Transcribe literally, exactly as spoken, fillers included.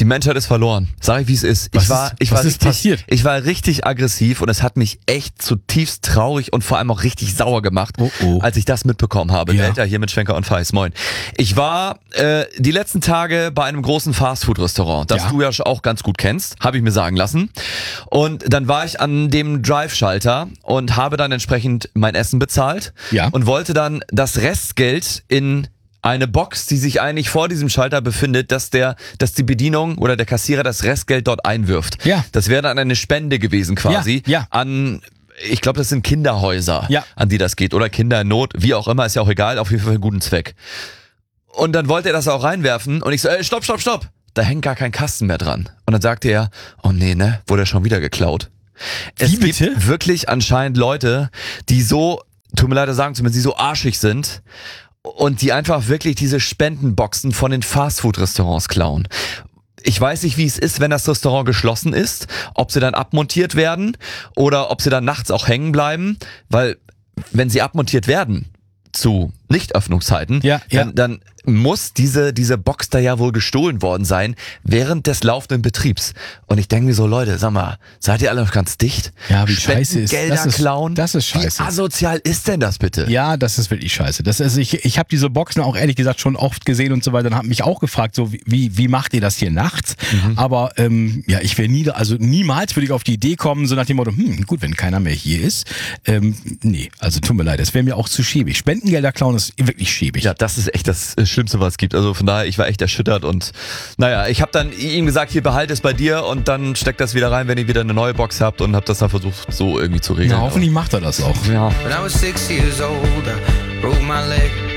Die Menschheit ist verloren. Sag ich, wie es ist. Was ich war, ist, ich was war ist richtig, passiert? Ich war richtig aggressiv und es hat mich echt zutiefst traurig und vor allem auch richtig sauer gemacht, Oh, oh. als ich das mitbekommen habe. Ja. Delta hier mit Schwenker und Feiss. Moin. Ich war äh, die letzten Tage bei einem großen Fastfood-Restaurant, das Ja. du ja auch ganz gut kennst, habe ich mir sagen lassen. Und dann war ich an dem Drive-Schalter und habe dann entsprechend mein Essen bezahlt Ja. und wollte dann das Restgeld in eine Box, die sich eigentlich vor diesem Schalter befindet, dass der, dass die Bedienung oder der Kassierer das Restgeld dort einwirft. Ja. Das wäre dann eine Spende gewesen quasi Ja, ja. an, ich glaube, das sind Kinderhäuser, Ja. an die das geht oder Kinder in Not, wie auch immer, ist ja auch egal, auf jeden Fall für einen guten Zweck. Und dann wollte er das auch reinwerfen und ich so, ey, stopp, stopp, stopp, da hängt gar kein Kasten mehr dran. Und dann sagte er, oh nee, ne, wurde er schon wieder geklaut. Es Wie bitte? gibt wirklich anscheinend Leute, die so, tut mir leid zu sagen, zumindest die so arschig sind und die einfach wirklich diese Spendenboxen von den Fastfood-Restaurants klauen. Ich weiß nicht, wie es ist, wenn das Restaurant geschlossen ist, ob sie dann abmontiert werden oder ob sie dann nachts auch hängen bleiben, weil wenn sie abmontiert werden zu Nichtöffnungszeiten, Ja, ja. Dann, dann muss diese, diese Box da ja wohl gestohlen worden sein während des laufenden Betriebs. Und ich denke mir so, Leute, sag mal, seid ihr alle noch ganz dicht? Ja, wie scheiße ist Gelder das? Ist, klauen? das ist scheiße. Wie asozial ist denn das bitte? Ja, das ist wirklich scheiße. Das ist, ich ich habe diese Boxen auch ehrlich gesagt schon oft gesehen und so weiter und habe mich auch gefragt, so wie, wie wie macht ihr das hier nachts? Mhm. Aber ähm, ja, ich wäre nie, also niemals würde ich auf die Idee kommen, so nach dem Motto, hm, gut, wenn keiner mehr hier ist. Ähm, nee, also tut mir leid, das wäre mir auch zu schäbig. Spendengelder klauen ist wirklich schäbig. Ja, das ist echt das Schlimmste, was es gibt. Also von daher, ich war echt erschüttert und naja, ich habe dann ihm gesagt, hier behalte es bei dir und dann steckt das wieder rein, wenn ihr wieder eine neue Box habt und habe das dann versucht, so irgendwie zu regeln. Ja, hoffentlich macht er das auch. Ja. When I was six years old, I broke my leg.